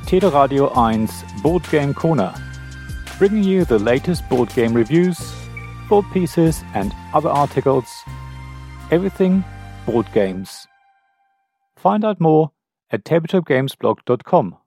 Teleradio 1 Board Game Corner, bringing you the latest board game reviews, board pieces and other articles, everything board games. Find out more at tabletopgamesblog.com.